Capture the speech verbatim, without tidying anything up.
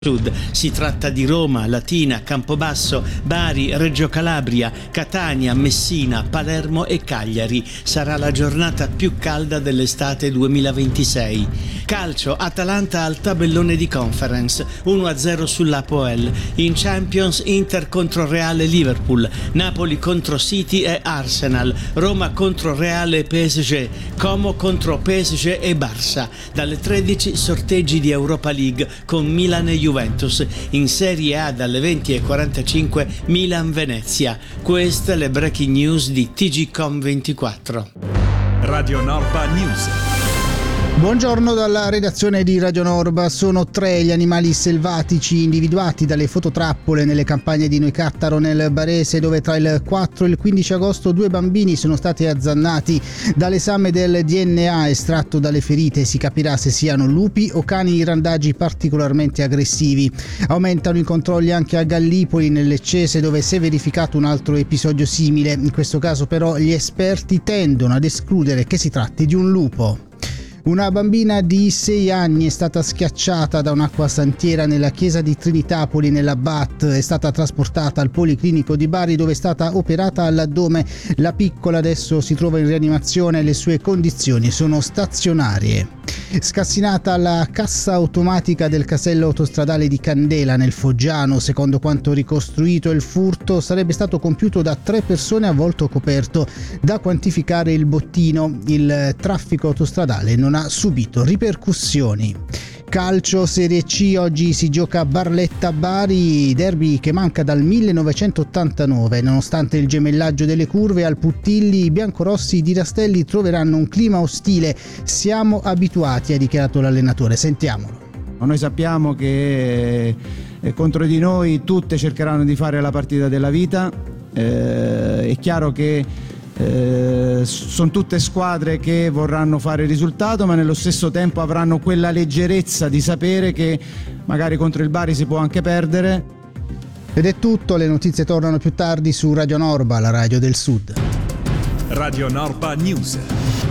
Sud. Si tratta di Roma, Latina, Campobasso, Bari, Reggio Calabria, Catania, Messina, Palermo e Cagliari. Sarà la giornata più calda dell'estate duemilaventisei. Calcio, Atalanta al tabellone di Conference, uno a zero sull'Apoel. In Champions, Inter contro Real e Liverpool, Napoli contro City e Arsenal, Roma contro Real e P S G, Como contro P S G e Barça. Dalle tredici sorteggi di Europa League con Milan e Juventus. In Serie A dalle venti e quarantacinque Milan-Venezia. Queste le breaking news di T G Com ventiquattro. Radio Norba News. Buongiorno dalla redazione di Radio Norba. Sono tre gli animali selvatici individuati dalle fototrappole nelle campagne di Noicattaro nel Barese, dove tra il quattro e il quindici agosto due bambini sono stati azzannati. Dall'esame del D N A estratto dalle ferite si capirà se siano lupi o cani randagi particolarmente aggressivi. Aumentano i controlli anche a Gallipoli nel Leccese, dove si è verificato un altro episodio simile. In questo caso però gli esperti tendono ad escludere che si tratti di un lupo. Una bambina di sei anni è stata schiacciata da un'acqua santiera nella chiesa di Trinitapoli nella B A T. È stata trasportata al Policlinico di Bari, dove è stata operata all'addome. La piccola adesso si trova in rianimazione e le sue condizioni sono stazionarie. Scassinata la cassa automatica del casello autostradale di Candela nel Foggiano. Secondo quanto ricostruito, il furto sarebbe stato compiuto da tre persone a volto coperto. Da quantificare il bottino. Il traffico autostradale non ha subito ripercussioni. Calcio Serie C, oggi si gioca Barletta-Bari, derby che manca dal millenovecentottantanove. Nonostante il gemellaggio delle curve al Puttilli, i biancorossi di Rastelli troveranno un clima ostile. Siamo abituati, ha dichiarato l'allenatore. Sentiamolo. Noi sappiamo che contro di noi tutte cercheranno di fare la partita della vita. Eh, è chiaro che Eh, sono tutte squadre che vorranno fare il risultato, ma nello stesso tempo avranno quella leggerezza di sapere che magari contro il Bari si può anche perdere. Ed è tutto, le notizie tornano più tardi su Radio Norba, la radio del Sud. Radio Norba News.